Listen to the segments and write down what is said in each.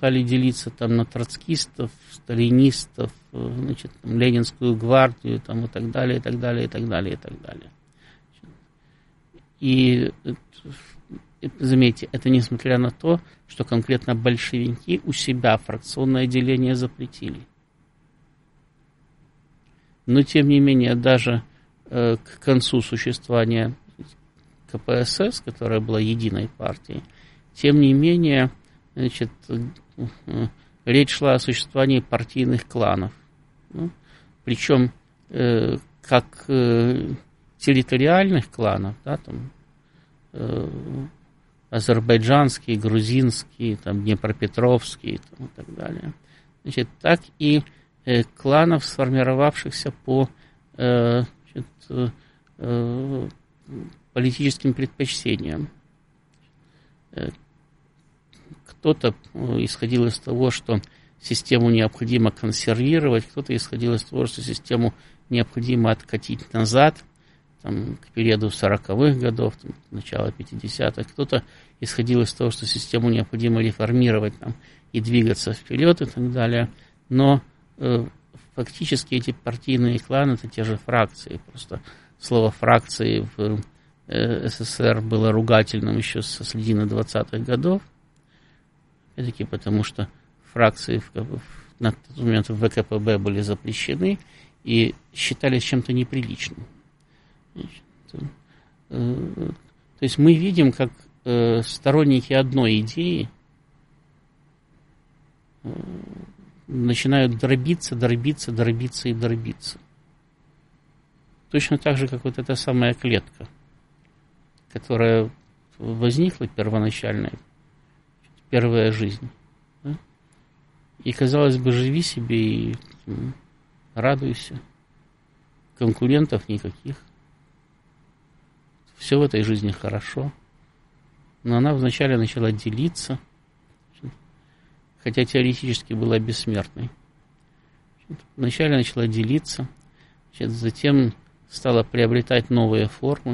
стали делиться там на троцкистов, сталинистов, значит, там, Ленинскую гвардию там, и так далее, и так далее, и так далее, и так далее. И заметьте, это несмотря на то, что конкретно большевики у себя фракционное деление запретили. Но, тем не менее, даже к концу существования КПСС, которая была единой партией, тем не менее, значит, речь шла о существовании партийных кланов. Причем как территориальных кланов, да, там, азербайджанские, грузинские, там, днепропетровские там, и так далее, значит, так и кланов, сформировавшихся по значит, политическим предпочтениям. Кто-то исходил из того, что систему необходимо консервировать, кто-то исходил из того, что систему необходимо откатить назад, там, к периоду 40-х годов, там, начала 50-х, кто-то исходил из того, что систему необходимо реформировать там, и двигаться вперед и так далее. Но фактически эти партийные кланы — это те же фракции. Просто слово «фракции» в СССР было ругательным еще со середины 20-х годов. Опять-таки потому, что фракции на тот момент в ВКПБ были запрещены и считались чем-то неприличным. То есть мы видим, как сторонники одной идеи начинают дробиться и дробиться. Точно так же, как вот эта самая клетка, которая возникла первоначально, первая жизнь. Да? И, казалось бы, живи себе и радуйся. Конкурентов никаких. Все в этой жизни хорошо. Но она вначале начала делиться, хотя теоретически была бессмертной. Вначале начала делиться, затем стала приобретать новые формы.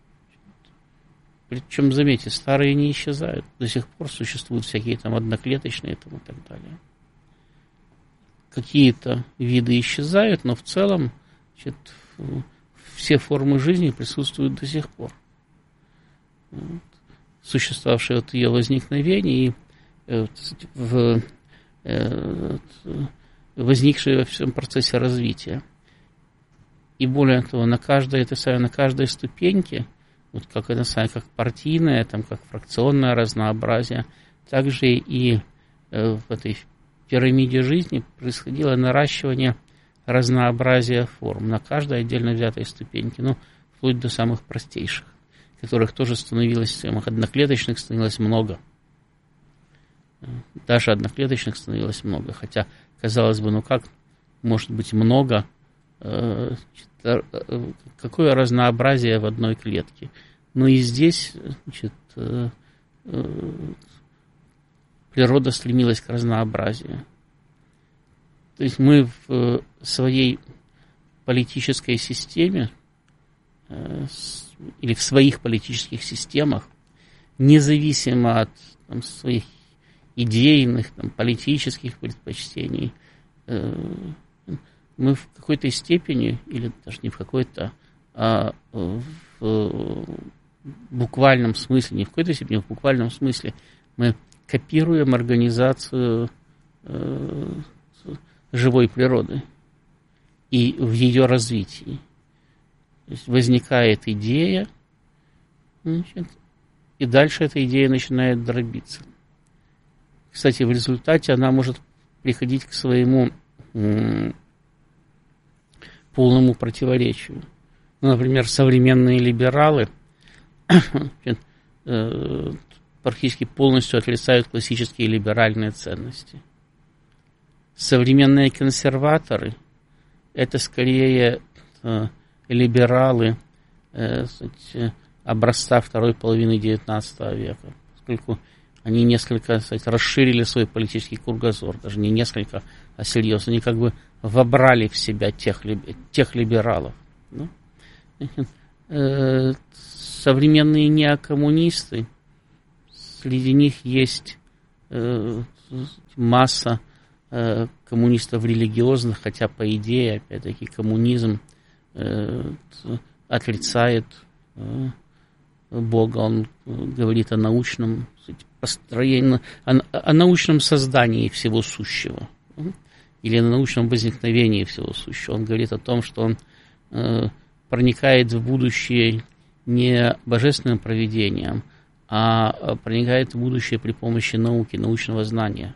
Причем, заметьте, старые не исчезают. До сих пор существуют всякие там одноклеточные там, и так далее. Какие-то виды исчезают, но в целом, значит, все формы жизни присутствуют до сих пор. Существовавшие от ее возникновения и возникшие во всем процессе развития. И более того, на каждой ступеньке, вот как это самое, как партийное, там, как фракционное разнообразие, также и в этой пирамиде жизни происходило наращивание разнообразия форм на каждой отдельно взятой ступеньке, ну, вплоть до самых простейших, которых тоже становилось, самых одноклеточных становилось много. Даже одноклеточных становилось много, хотя, казалось бы, ну как может быть много, какое разнообразие в одной клетке. Но и здесь, значит, природа стремилась к разнообразию. То есть мы в своей политической системе или в своих политических системах, независимо от там, своих идейных, там, политических предпочтений, мы в какой-то степени, или даже не в какой-то, а в буквальном смысле, не в какой-то степени, а в буквальном смысле, мы копируем организацию живой природы и в ее развитии. То есть возникает идея, значит, и дальше эта идея начинает дробиться. Кстати, в результате она может приходить к своему полному противоречию. Ну, например, современные либералы практически полностью отрицают классические либеральные ценности. Современные консерваторы — это скорее либералы образца второй половины XIX века, поскольку они несколько, кстати, расширили свой политический кругозор, даже не несколько, а серьезно. Они как бы вобрали в себя тех либералов. Ну? Современные неокоммунисты, среди них есть масса коммунистов религиозных, хотя по идее, опять-таки, коммунизм отрицает Бога, он говорит о научном построении, о научном создании всего сущего, или о научном возникновении всего сущего. Он говорит о том, что он проникает в будущее не божественным провидением, а проникает в будущее при помощи науки, научного знания.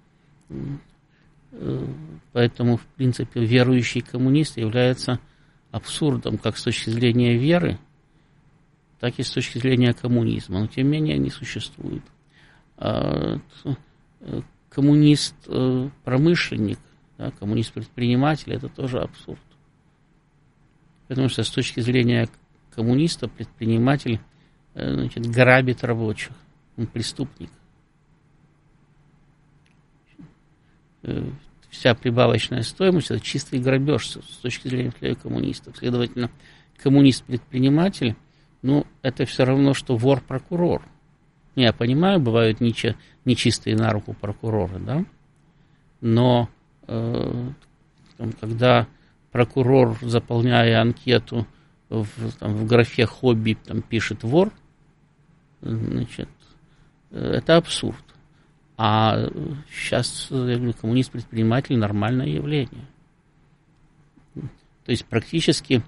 Поэтому, в принципе, верующий коммунист является абсурдом как с точки зрения веры, так и с точки зрения коммунизма. Но, тем не менее, они существуют. Коммунист-промышленник, да, коммунист-предприниматель – это тоже абсурд. Потому что с точки зрения коммуниста предприниматель грабит рабочих, он преступник. Вся прибавочная стоимость – это чистый грабеж с точки зрения коммунистов. Следовательно, коммунист-предприниматель, это все равно, что вор-прокурор. Я понимаю, бывают нечистые на руку прокуроры, да? Но когда прокурор, заполняя анкету в графе «хобби», пишет «вор», это абсурд. А сейчас, я говорю, коммунист-предприниматель – нормальное явление. То есть практически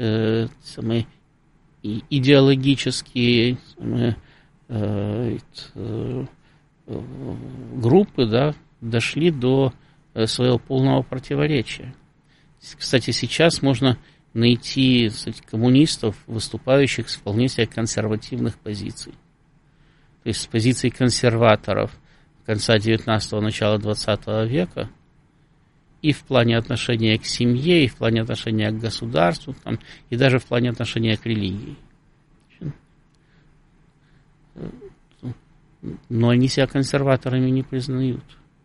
идеологические группы, да, дошли до своего полного противоречия. Кстати, сейчас можно найти коммунистов, выступающих с вполне себе консервативных позиций. То есть с позиций консерваторов конца 19-го, начала 20 века, и в плане отношения к семье, и в плане отношения к государству, и даже в плане отношения к религии. Но они себя консерваторами не признают.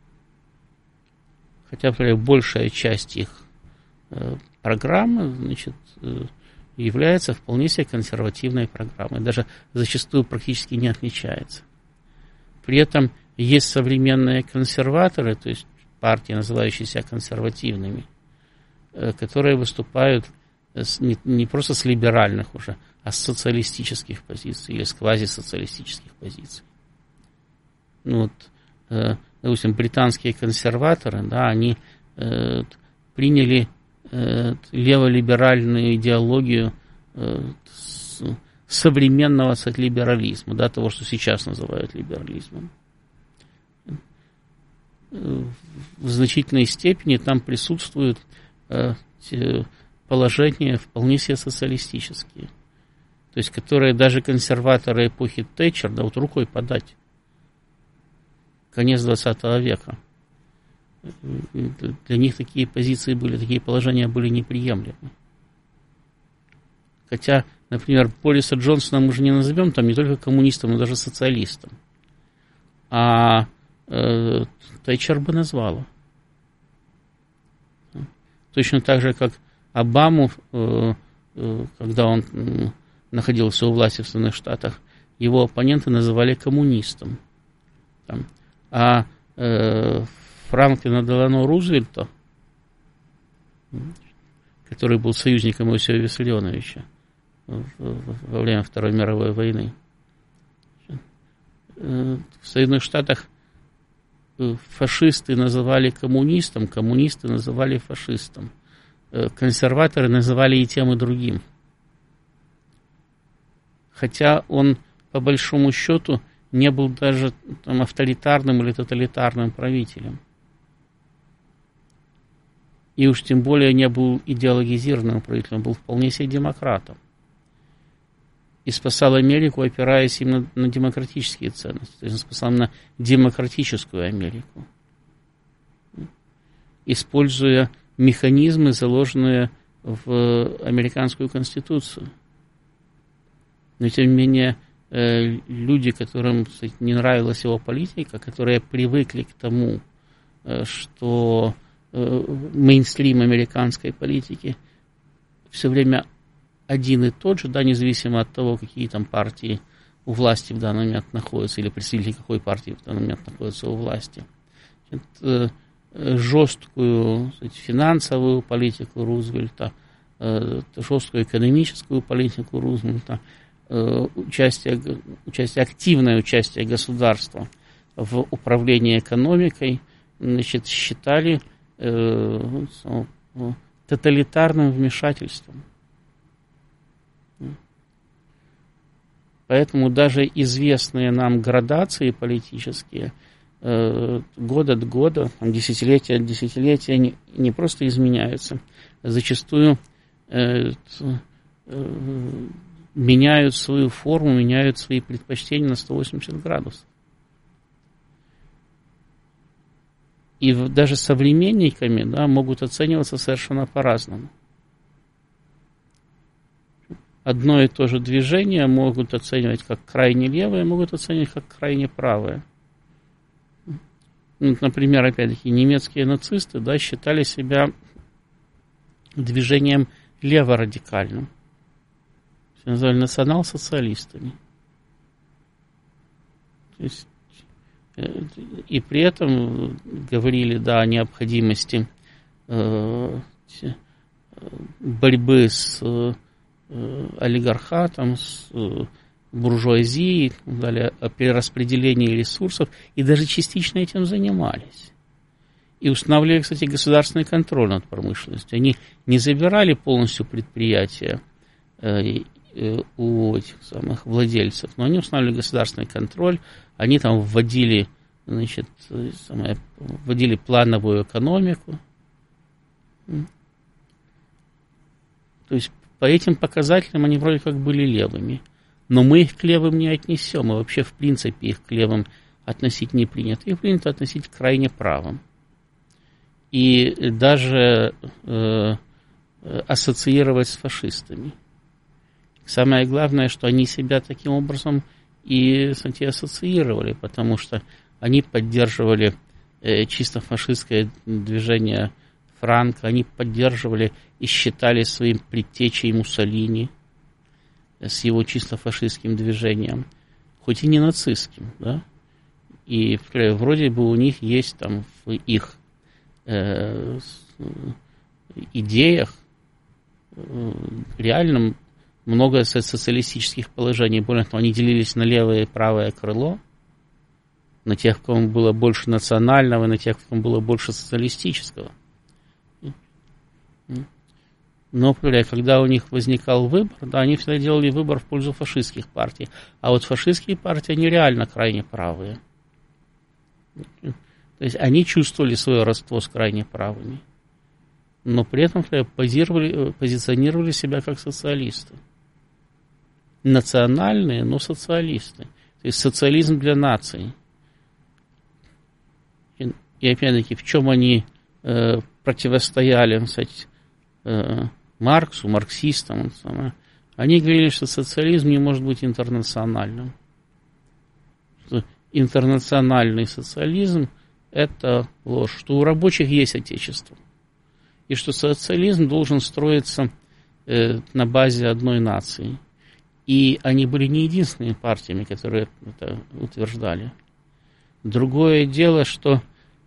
Хотя, например, большая часть их программы, является вполне себе консервативной программой. Даже зачастую практически не отличается. При этом есть современные консерваторы, то есть партии, называющие себя консервативными, которые выступают не просто с либеральных уже, а с социалистических позиций или с квазисоциалистических позиций. Допустим, британские консерваторы, да, они приняли леволиберальную идеологию современного либерализма, да, того, что сейчас называют либерализмом. В значительной степени там присутствуют положения вполне себе социалистические, то есть которые даже консерваторы эпохи Тэтчер, да, вот рукой подать, конец 20 века. Для них такие позиции были, такие положения были неприемлемы. Хотя, например, Бориса Джонсона мы же не назовем там не только коммунистом, но даже социалистом. А Тэтчер бы назвала. Точно так же, как Обаму, когда он находился у власти в Соединенных Штатах, его оппоненты называли коммунистом. А Франклина Делано Рузвельта, который был союзником Иосифа Виссарионовича во время Второй мировой войны, в Соединенных Штатах фашисты называли коммунистом, коммунисты называли фашистом, консерваторы называли и тем, и другим. Хотя он, по большому счету, не был даже авторитарным или тоталитарным правителем. И уж тем более не был идеологизированным правителем, был вполне себе демократом. И спасал Америку, опираясь именно на демократические ценности. То есть он спасал именно демократическую Америку. Используя механизмы, заложенные в американскую конституцию. Но тем не менее, люди, которым, кстати, не нравилась его политика, которые привыкли к тому, что мейнстрим американской политики все время один и тот же, да, независимо от того, какие там партии у власти в данный момент находятся, или представители какой партии в данный момент находятся у власти. жесткую, кстати, финансовую политику Рузвельта, жесткую экономическую политику Рузвельта, активное участие государства в управлении экономикой, значит, считали тоталитарным вмешательством. Поэтому даже известные нам градации политические год от года, десятилетия от десятилетия не просто изменяются, а зачастую меняют свою форму, меняют свои предпочтения на 180 градусов. И даже современниками, да, могут оцениваться совершенно по-разному. Одно и то же движение могут оценивать как крайне левое, могут оценивать как крайне правое. Например, опять-таки, немецкие нацисты, да, считали себя движением леворадикальным. Их называли национал-социалистами. То есть, и при этом говорили, да, о необходимости борьбы с олигархатом, с буржуазией, далее, о перераспределении ресурсов, и даже частично этим занимались. И устанавливали, кстати, государственный контроль над промышленностью. Они не забирали полностью предприятия у этих самых владельцев, но они устанавливали государственный контроль, они там вводили, значит, вводили плановую экономику. То есть по этим показателям они вроде как были левыми. Но мы их к левым не отнесем, и вообще в принципе их к левым относить не принято. Их принято относить к крайне правым. И даже ассоциировать с фашистами. Самое главное, что они себя таким образом и, кстати, ассоциировали, потому что они поддерживали чисто фашистское движение Франко, они поддерживали и считали своим предтечей Муссолини с его чисто фашистским движением, хоть и не нацистским, да, и вроде бы у них есть там в их идеях реально много социалистических положений. Более того, они делились на левое и правое крыло, на тех, в ком было больше национального, и на тех, в ком было больше социалистического. Но, когда у них возникал выбор, да, они всегда делали выбор в пользу фашистских партий. А вот фашистские партии, они реально крайне правые. То есть они чувствовали свое родство с крайне правыми. Но при этом позиционировали себя как социалисты. Национальные, но социалисты. То есть социализм для наций. И опять-таки, в чем они противостояли, кстати, Марксу, марксистам. Они говорили, что социализм не может быть интернациональным. Что интернациональный социализм – это ложь. Что у рабочих есть отечество. И что социализм должен строиться на базе одной нации. И они были не единственными партиями, которые это утверждали. Другое дело, что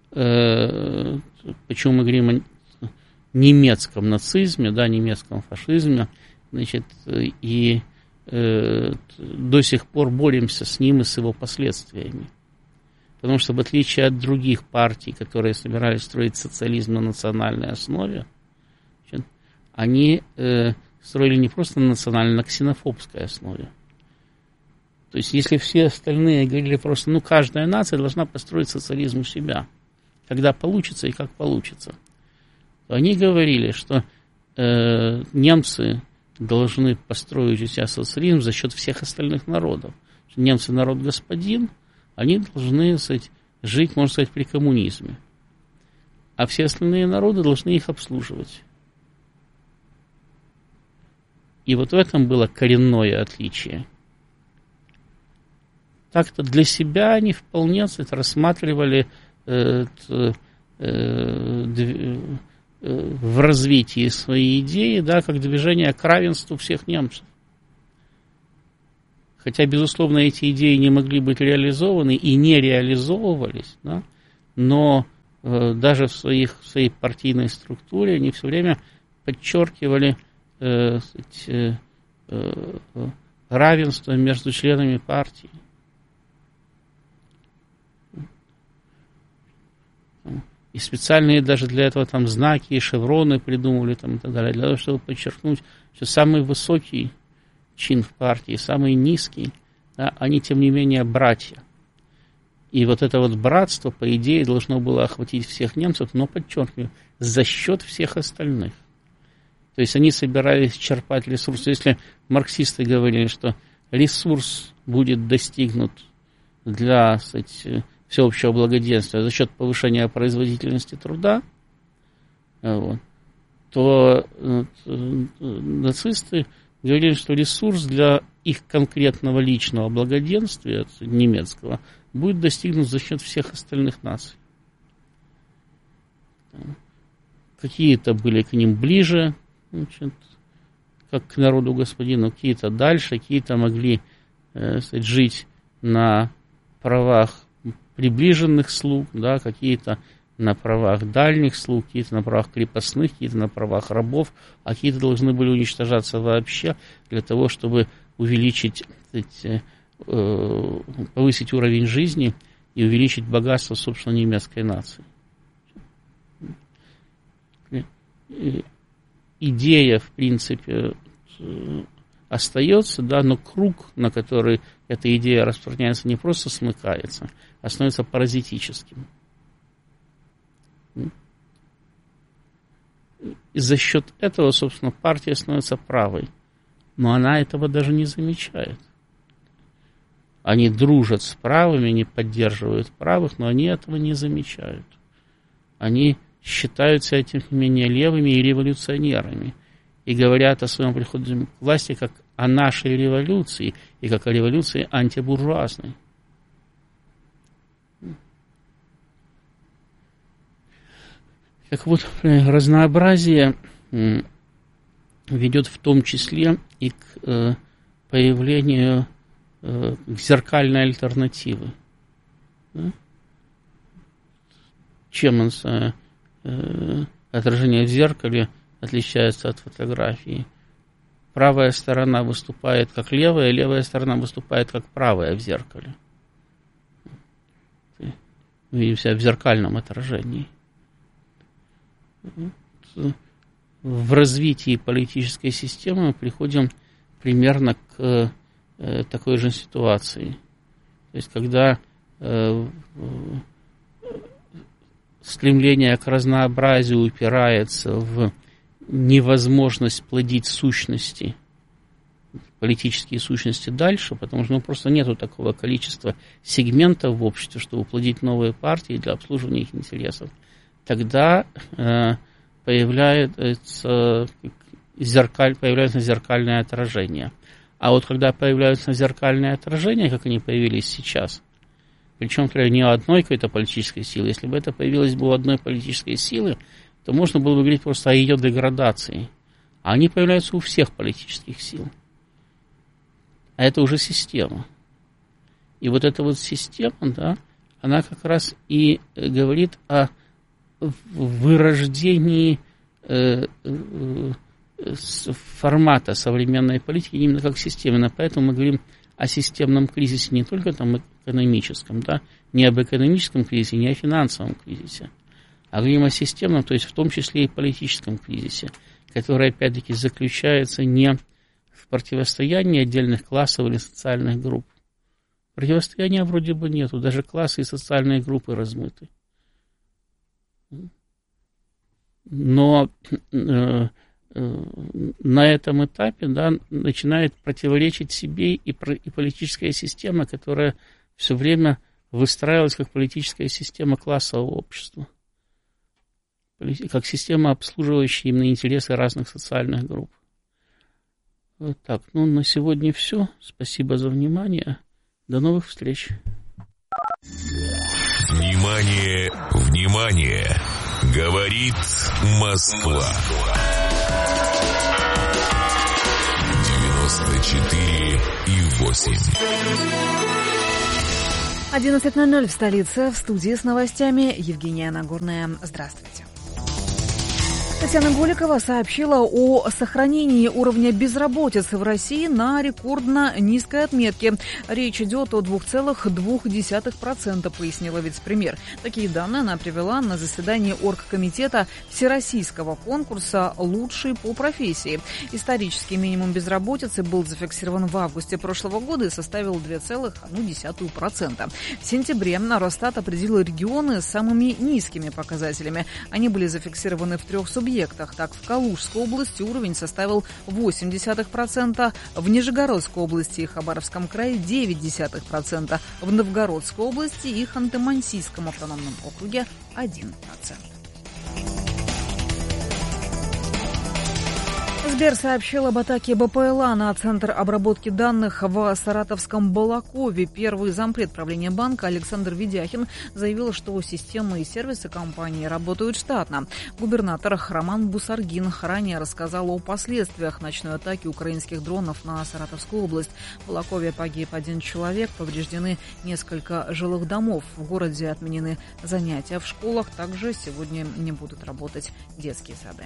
почему мы говорим о немецком нацизме, да, немецком фашизме, значит, и до сих пор боремся с ним и с его последствиями. Потому что в отличие от других партий, которые собирались строить социализм на национальной основе, значит, они строили не просто на национальной, а на ксенофобской основе. То есть, если все остальные говорили просто, ну, каждая нация должна построить социализм у себя, когда получится и как получится, то они говорили, что немцы должны построить у себя социализм за счет всех остальных народов. Немцы народ господин, они должны, сказать, жить, можно сказать, при коммунизме. А все остальные народы должны их обслуживать. И вот в этом было коренное отличие. Так-то для себя они вполне, сказать, рассматривали в развитии своей идеи, да, как движение к равенству всех немцев. Хотя, безусловно, эти идеи не могли быть реализованы и не реализовывались, да, но даже в своей партийной структуре, они все время подчеркивали равенство между членами партии. И специальные даже для этого там знаки и шевроны придумывали там, и так далее, для того, чтобы подчеркнуть, что самый высокий чин в партии, самый низкий, да, они, тем не менее, братья. И вот это вот братство, по идее, должно было охватить всех немцев, но, подчеркиваю, за счет всех остальных. То есть они собирались черпать ресурсы. Если марксисты говорили, что ресурс будет достигнут для, кстати, всеобщего благоденствия за счет повышения производительности труда, вот, то нацисты говорили, что ресурс для их конкретного личного благоденствия немецкого будет достигнут за счет всех остальных наций. Какие-то были к ним ближе, значит, как к народу господину, какие-то дальше, какие-то могли жить на правах приближенных слуг, да, какие-то на правах дальних слуг, какие-то на правах крепостных, какие-то на правах рабов, а какие-то должны были уничтожаться вообще для того, чтобы увеличить, повысить уровень жизни и увеличить богатство, собственно, немецкой нации. Идея, в принципе, остается, да, но круг, на который эта идея распространяется, не просто смыкается, а становится паразитическим. И за счет этого, собственно, партия становится правой. Но она этого даже не замечает. Они дружат с правыми, они поддерживают правых, но они этого не замечают. Они считаются, тем не менее, левыми и революционерами. И говорят о своем приходе к власти как о нашей революции и как о революции антибуржуазной. Так вот, разнообразие ведет в том числе и к появлению зеркальной альтернативы. Чем отражение в зеркале отличается от фотографии? Правая сторона выступает как левая, левая сторона выступает как правая в зеркале. Мы видим себя в зеркальном отражении. В развитии политической системы мы приходим примерно к такой же ситуации. То есть, когда стремление к разнообразию упирается в невозможность плодить сущности, политические сущности дальше, потому что просто нету такого количества сегментов в обществе, чтобы плодить новые партии для обслуживания их интересов, тогда появляется зеркальное отражение. А вот когда появляются зеркальные отражения, как они появились сейчас, причем, например, не у одной какой-то политической силы, если бы это появилось бы у одной политической силы, то можно было бы говорить просто о ее деградации. А они появляются у всех политических сил. А это уже система. И вот эта вот система, да, она как раз и говорит о вырождении формата современной политики именно как системно. Поэтому мы говорим о системном кризисе не только там экономическом, да, не об экономическом кризисе, не о финансовом кризисе, а говорим о системном, то есть в том числе и политическом кризисе, который опять-таки заключается не в противостоянии отдельных классов или социальных групп. Противостояния вроде бы нету, даже классы и социальные группы размыты. Но на этом этапе, да, начинает противоречить себе и политическая система, которая все время выстраивалась как политическая система классового общества, как система, обслуживающая именно интересы разных социальных групп. Вот так, на сегодня все. Спасибо за внимание. До новых встреч. Внимание, внимание! Говорит Москва. 94,8. 11:00 в столице. В студии с новостями Евгения Нагорная. Здравствуйте. Татьяна Голикова сообщила о сохранении уровня безработицы в России на рекордно низкой отметке. Речь идет о 2,2%, пояснила вице-премьер. Такие данные она привела на заседании оргкомитета Всероссийского конкурса «Лучший по профессии». Исторический минимум безработицы был зафиксирован в августе прошлого года и составил 2,1%. В сентябре Росстат определил регионы с самыми низкими показателями. Они были зафиксированы в 3 субъектах. Так, в Калужской области уровень составил 0,8%, в Нижегородской области и Хабаровском крае 0,9%, в Новгородской области и Ханты-Мансийском автономном округе 1%. Сбер сообщил об атаке БПЛА на центр обработки данных в саратовском Балакове. Первый зампред правления банка Александр Ведяхин заявил, что системы и сервисы компании работают штатно. Губернатор Роман Бусаргин ранее рассказал о последствиях ночной атаки украинских дронов на Саратовскую область. В Балакове погиб 1 человек, повреждены несколько жилых домов. В городе отменены занятия в школах. Также сегодня не будут работать детские сады.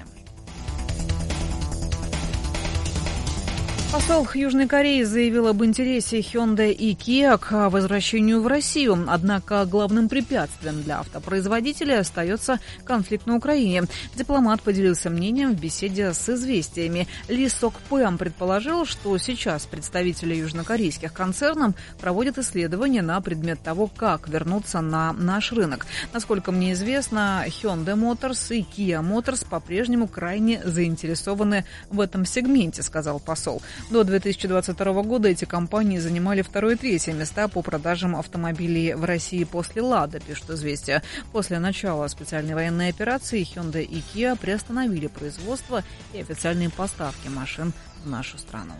Посол Южной Кореи заявил об интересе Hyundai и Kia к возвращению в Россию. Однако главным препятствием для автопроизводителей остается конфликт на Украине. Дипломат поделился мнением в беседе с «Известиями». Ли Сок Пэм предположил, что сейчас представители южнокорейских концернов проводят исследования на предмет того, как вернуться на наш рынок. Насколько мне известно, Hyundai Motors и Kia Motors по-прежнему крайне заинтересованы в этом сегменте, сказал посол. До 2022 года эти компании занимали 2 и 3 места по продажам автомобилей в России после «Лада», пишет «Известия». После начала специальной военной операции Hyundai и Kia приостановили производство и официальные поставки машин в нашу страну.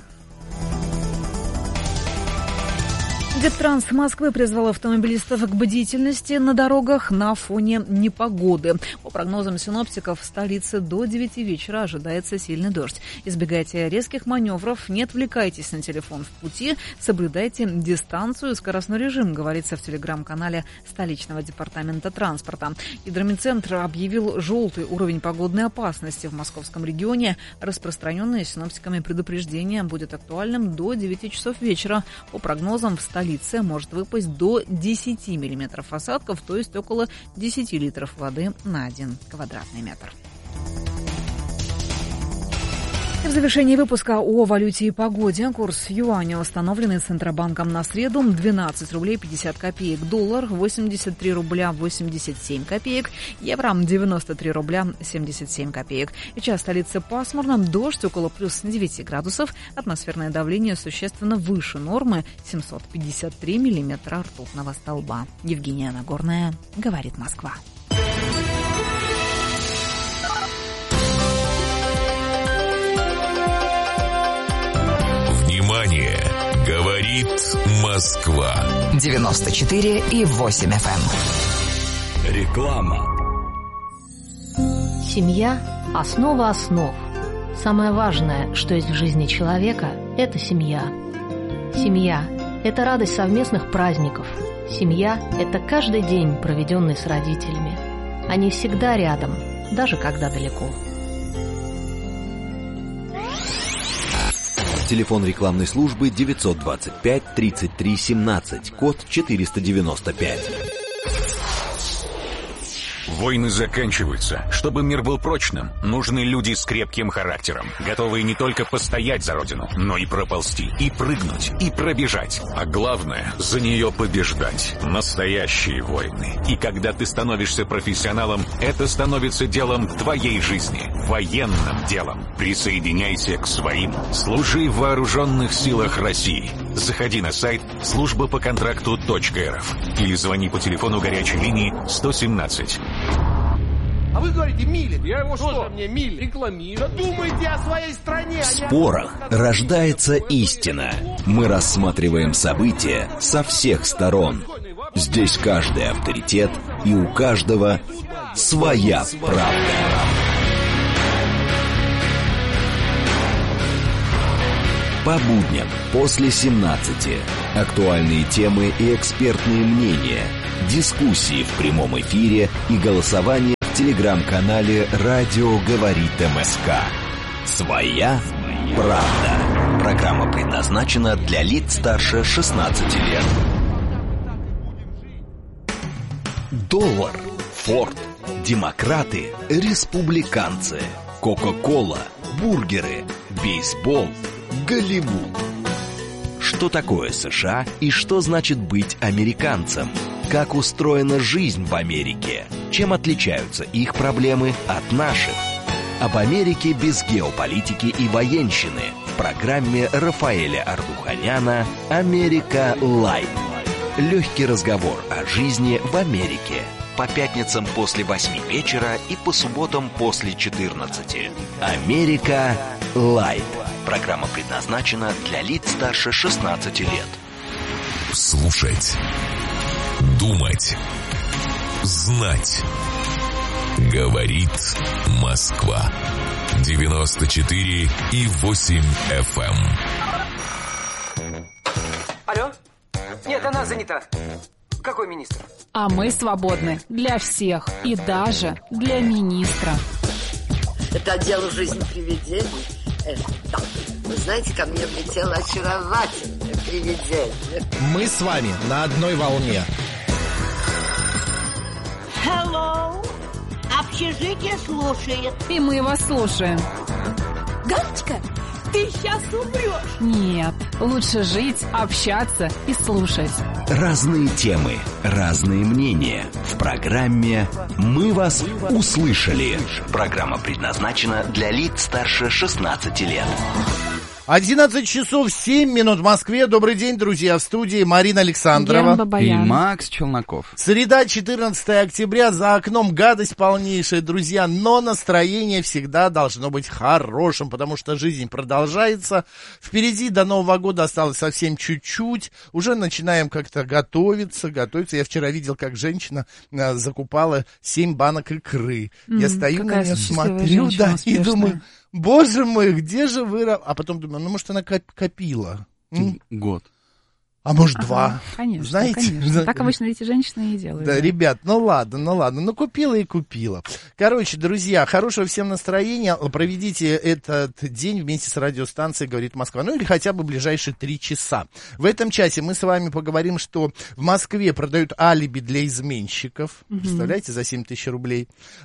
Дептранс Москвы призвал автомобилистов к бдительности на дорогах на фоне непогоды. По прогнозам синоптиков, в столице до 9 вечера ожидается сильный дождь. Избегайте резких маневров, не отвлекайтесь на телефон в пути, соблюдайте дистанцию и скоростной режим, говорится в телеграм-канале столичного департамента транспорта. Гидромедцентр объявил желтый уровень погодной опасности в московском регионе. Распространенное синоптиками предупреждение будет актуальным до 9 часов вечера. По прогнозам, в столице может выпасть до 10 миллиметров осадков, то есть около 10 литров воды на 1 квадратный метр. В завершении выпуска о валюте и погоде. Курс юаня, установленный Центробанком на среду, 12 рублей 50 копеек. Доллар 83 рубля 87 копеек. Евро 93 рубля 77 копеек. Сейчас в столице пасмурно, дождь около плюс 9 градусов. Атмосферное давление существенно выше нормы, 753 миллиметра ртутного столба. Евгения Нагорная, говорит Москва. Внимание! Говорит Москва. 94,8 FM. Реклама. Семья – основа основ. Самое важное, что есть в жизни человека – это семья. Семья – это радость совместных праздников. Семья – это каждый день, проведенный с родителями. Они всегда рядом, даже когда далеко. Телефон рекламной службы 925 33 17, код 495. Войны заканчиваются. Чтобы мир был прочным, нужны люди с крепким характером, готовые не только постоять за родину, но и проползти, и прыгнуть, и пробежать. А главное, за нее побеждать. Настоящие войны. И когда ты становишься профессионалом, это становится делом твоей жизни. Военным делом. Присоединяйся к своим. Служи в вооруженных силах России. Заходи на сайт службапоконтракту.рф или звони по телефону горячей линии 117. А вы говорите, Милин. Я его что? Мне Милин рекламирую. Да думайте о своей стране. В спорах рождается истина. Мы рассматриваем события со всех сторон. Здесь каждый авторитет, и у каждого своя правда. По будням после 17. Актуальные темы и экспертные мнения, дискуссии в прямом эфире и голосование в телеграм-канале «Радио говорит МСК». «Своя правда». Программа предназначена для лиц старше 16 лет. Доллар, Форд, демократы, республиканцы, Кока-кола, бургеры, бейсбол, Голливуд. Что такое США и что значит быть американцем? Как устроена жизнь в Америке? Чем отличаются их проблемы от наших? Об Америке без геополитики и военщины в программе Рафаэля Ардуханяна «Америка Лайт». Легкий разговор о жизни в Америке. По пятницам после 8 вечера и по субботам после 14. «Америка Лайт». Программа предназначена для лиц старше 16 лет. Слушать, думать, знать. Говорит Москва. 94,8 FM. Алло? Нет, она занята. Какой министр? А мы свободны для всех и даже для министра. Это отдел «Жизнь привидений». Вы знаете, ко мне влетело очаровательное привидение. Мы с вами на одной волне. Hello. Общежитие слушает. И мы вас слушаем. Галочка, ты сейчас умрешь. Нет, лучше жить, общаться и слушать. Разные темы, разные мнения. В программе «Мы вас услышали». Программа предназначена для лиц старше 16 лет. 11 часов 7 минут в Москве. Добрый день, друзья. В студии Марина Александрова и Макс Челноков. Среда, 14 октября. За окном гадость полнейшая, друзья. Но настроение всегда должно быть хорошим, потому что жизнь продолжается. Впереди до Нового года осталось совсем чуть-чуть. Уже начинаем как-то готовиться. Я вчера видел, как женщина закупала 7 банок икры. Я стою на нее, смотрю, да, и думаю... Боже мой, где же вы... А потом думаю, может, она копила. Год. А может, 2. Конечно, знаете? Конечно. Так обычно эти женщины и делают. Да, ребят, ну ладно, купила и купила. Короче, друзья, хорошего всем настроения. Проведите этот день вместе с радиостанцией «Говорит Москва». Ну или хотя бы ближайшие 3 часа. В этом часе мы с вами поговорим, что в Москве продают алиби для изменщиков. Представляете, за 7 тысяч рублей.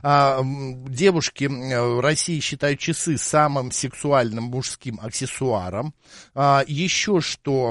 Девушки в России считают часы самым сексуальным мужским аксессуаром. Еще что...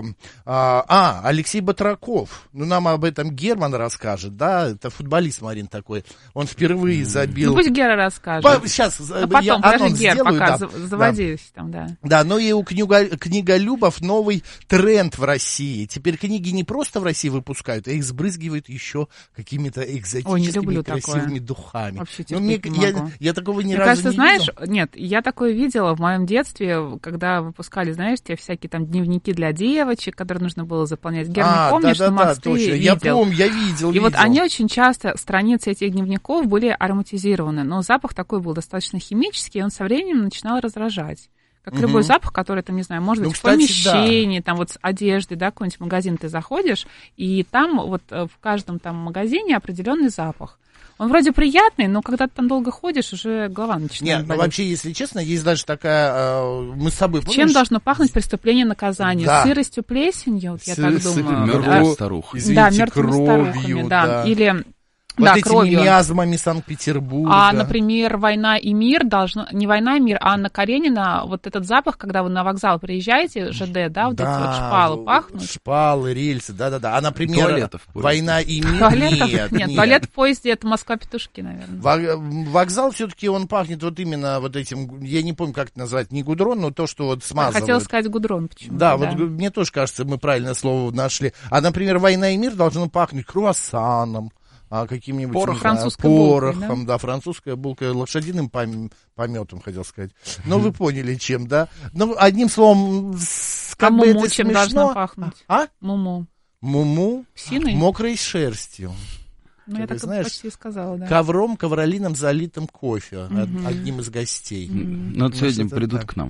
Алексей Батраков. Ну, нам об этом Герман расскажет, да? Это футболист, Марин, такой. Он впервые забил... Ну, пусть Гера расскажет. Сейчас потом, я анонс Гер, сделаю. пока да. заводись там, да. Да, но и у книголюбов новый тренд в России. Теперь книги не просто в России выпускают, а их сбрызгивают еще какими-то экзотическими красивыми духами. Вообще терпеть не могу. Я такого ни Мне разу кажется, не знаешь, видел. Нет, я такое видела в моем детстве, когда выпускали, знаешь, те всякие там дневники для девочек, которые нужно было заполнять. Гер, не помнишь, да, Макс, точно. ты Я видел. помню, я видел. И вот они очень часто, страницы этих дневников были ароматизированы, но запах такой был достаточно химический, и он со временем начинал раздражать. Как любой запах, который, там, не знаю, может быть, в помещении, там вот с одеждой, да, какой-нибудь магазин ты заходишь, и там вот в каждом там магазине определенный запах. Он вроде приятный, но когда ты там долго ходишь, уже голова начинает болеть. Нет, вообще, если честно, есть даже такая... Мы с собой, помнишь? Чем должно пахнуть преступление наказания? Да. Сыростью, плесенью, вот я так думаю. Мертвой старухой. Да, мертвыми старухами, да. Или... Вот да, этими кровью. миазмами Санкт-Петербурга. А, например, «Война и мир» должно... Не «Война и мир», а Анна Каренина, вот этот запах, когда вы на вокзал приезжаете, ЖД, да, вот эти вот шпалы пахнут. Шпалы, рельсы, да-да-да. А, например, туалетов «Война и мир» нет, туалет в поезде — это Москва-петушки, наверное. Вокзал все-таки он пахнет вот именно вот этим, я не помню, как это назвать, не гудрон, но то, что вот смазывают. Хотела сказать гудрон почему-то. Да, вот мне тоже кажется, мы правильное слово нашли. А, например, «Война и мир» должно пахнуть круассаном. Каким-нибудь порохом, да, французская булка, лошадиным пометом, хотел сказать. Но вы поняли, чем, да? Ну, одним словом, как бы муму это чем смешно. должна пахнуть? Муму? Псиной? Мокрой шерстью. Ну, я так знаешь, почти сказала, да. Ковролином, залитым кофе, одним из гостей. Ну, вот сегодня придут к нам.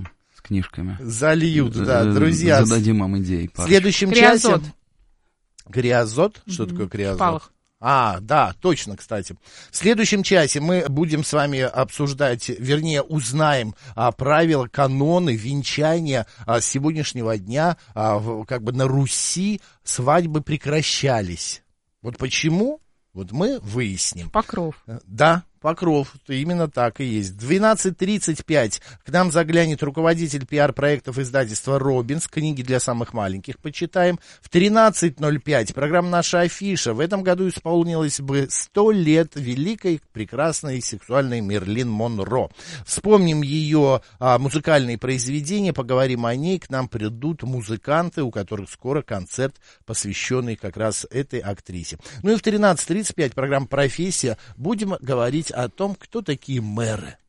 книжками. Зальют, да, друзья. Зададим вам идеи. В следующем часе... Криозот? Что такое криозот? Шпалах. Да, точно, кстати. В следующем часе мы будем с вами обсуждать, вернее, узнаем правила, каноны, венчания с сегодняшнего дня. Как бы на Руси свадьбы прекращались. Вот почему? Вот мы выясним. Покров. Да, Покров, именно так и есть. В 12:35 к нам заглянет руководитель пиар-проектов издательства «Робинс». Книги для самых маленьких почитаем. В 13:05 программа «Наша афиша». В этом году исполнилось бы 100 лет великой, прекрасной сексуальной Мерлин Монро. Вспомним ее музыкальные произведения, поговорим о ней. К нам придут музыканты, у которых скоро концерт, посвященный как раз этой актрисе. Ну и в 13:35 программа «Профессия». Будем говорить о том, кто такие мэры.